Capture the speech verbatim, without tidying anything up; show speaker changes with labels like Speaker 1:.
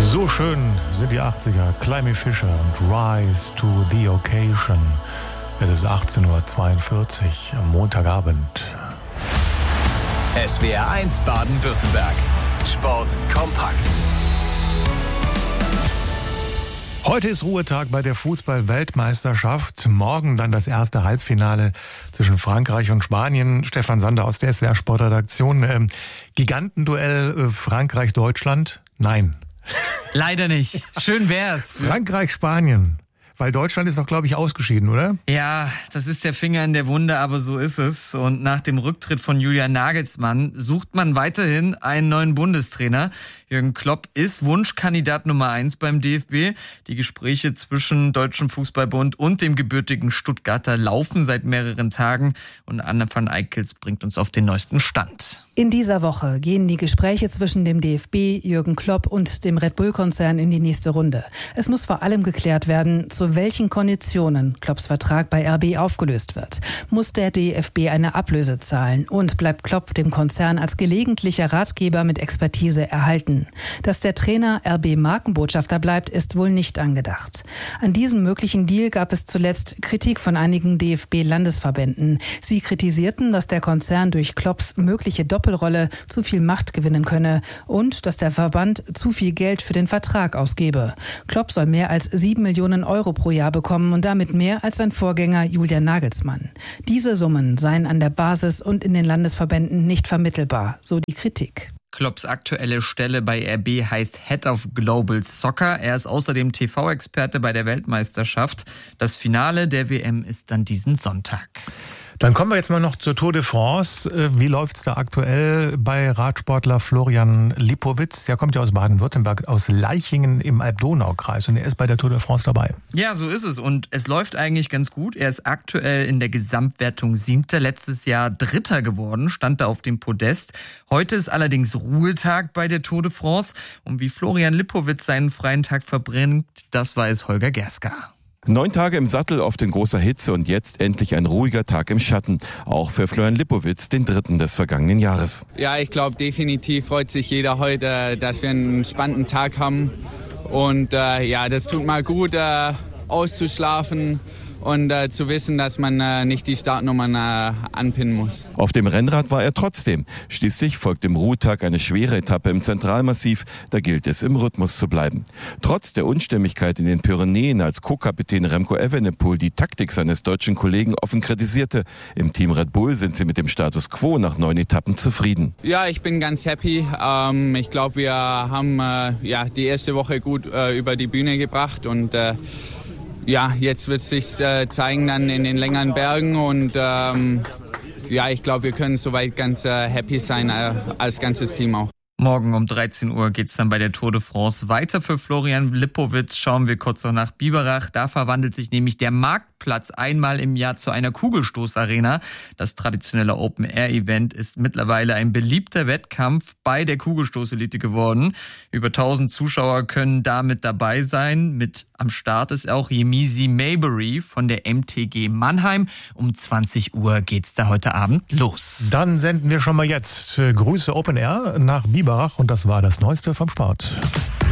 Speaker 1: So schön sind die achtziger. Climby Fisher und Rise to the Occasion. Es ist achtzehn Uhr zweiundvierzig am Montagabend.
Speaker 2: S W R eins Baden-Württemberg. Sport kompakt.
Speaker 1: Heute ist Ruhetag bei der Fußball-Weltmeisterschaft. Morgen dann das erste Halbfinale zwischen Frankreich und Spanien. Stefan Sander aus der S W R Sportredaktion. Ähm, Gigantenduell äh, Frankreich-Deutschland? Nein.
Speaker 3: Leider nicht. Schön wär's.
Speaker 1: Frankreich-Spanien. Weil Deutschland ist doch, glaube ich, ausgeschieden, oder?
Speaker 3: Ja, das ist der Finger in der Wunde, aber so ist es. Und nach dem Rücktritt von Julian Nagelsmann sucht man weiterhin einen neuen Bundestrainer. Jürgen Klopp ist Wunschkandidat Nummer eins beim D F B. Die Gespräche zwischen Deutschem Fußballbund und dem gebürtigen Stuttgarter laufen seit mehreren Tagen. Und Anne van Eickels bringt uns auf den neuesten Stand.
Speaker 4: In dieser Woche gehen die Gespräche zwischen dem D F B, Jürgen Klopp und dem Red Bull-Konzern in die nächste Runde. Es muss vor allem geklärt werden, zu welchen Konditionen Klopps Vertrag bei R B aufgelöst wird. Muss der D F B eine Ablöse zahlen und bleibt Klopp dem Konzern als gelegentlicher Ratgeber mit Expertise erhalten? Dass der Trainer R B-Markenbotschafter bleibt, ist wohl nicht angedacht. An diesem möglichen Deal gab es zuletzt Kritik von einigen D F B-Landesverbänden. Sie kritisierten, dass der Konzern durch Klopps mögliche Doppelrolle zu viel Macht gewinnen könne und dass der Verband zu viel Geld für den Vertrag ausgebe. Klopp soll mehr als sieben Millionen Euro pro Jahr bekommen und damit mehr als sein Vorgänger Julian Nagelsmann. Diese Summen seien an der Basis und in den Landesverbänden nicht vermittelbar, so die Kritik.
Speaker 3: Klopps aktuelle Stelle bei R B heißt Head of Global Soccer. Er ist außerdem T V-Experte bei der Weltmeisterschaft. Das Finale der W M ist dann diesen Sonntag.
Speaker 1: Dann kommen wir jetzt mal noch zur Tour de France. Wie läuft's da aktuell bei Radsportler Florian Lipowitz? Der kommt ja aus Baden-Württemberg, aus Leichingen im Alb-Donau-Kreis und er ist bei der Tour de France dabei.
Speaker 3: Ja, so ist es und es läuft eigentlich ganz gut. Er ist aktuell in der Gesamtwertung Siebter, letztes Jahr Dritter geworden, stand da auf dem Podest. Heute ist allerdings Ruhetag bei der Tour de France und wie Florian Lipowitz seinen freien Tag verbringt, das weiß Holger Gerska.
Speaker 5: Neun Tage im Sattel oft in großer Hitze und jetzt endlich ein ruhiger Tag im Schatten. Auch für Florian Lipowitz, den dritten des vergangenen Jahres.
Speaker 6: Ja, ich glaube, definitiv freut sich jeder heute, dass wir einen spannenden Tag haben. Und äh, ja, das tut mal gut, äh, auszuschlafen und äh, zu wissen, dass man äh, nicht die Startnummern äh, anpinnen muss.
Speaker 5: Auf dem Rennrad war er trotzdem. Schließlich folgt dem Ruhetag eine schwere Etappe im Zentralmassiv. Da gilt es, im Rhythmus zu bleiben. Trotz der Unstimmigkeit in den Pyrenäen, als Co-Kapitän Remco Evenepoel die Taktik seines deutschen Kollegen offen kritisierte. Im Team Red Bull sind sie mit dem Status quo nach neun Etappen zufrieden.
Speaker 6: Ja, ich bin ganz happy. Ähm, ich glaube, wir haben äh, ja, die erste Woche gut äh, über die Bühne gebracht und äh, ja, jetzt wird es sich äh, zeigen dann in den längeren Bergen und ähm, ja, ich glaube, wir können soweit ganz äh, happy sein, äh, als ganzes Team auch.
Speaker 3: Morgen um dreizehn Uhr geht's dann bei der Tour de France weiter für Florian Lipowitz. Schauen wir kurz noch nach Biberach. Da verwandelt sich nämlich der Marktplatz einmal im Jahr zu einer Kugelstoßarena. Das traditionelle Open-Air-Event ist mittlerweile ein beliebter Wettkampf bei der Kugelstoßelite geworden. Über tausend Zuschauer können da mit dabei sein. Mit am Start ist auch Yemisi Maybury von der M T G Mannheim. Um zwanzig Uhr geht's da heute Abend los.
Speaker 1: Dann senden wir schon mal jetzt Grüße Open Air nach Biberach und das war das Neueste vom Sport.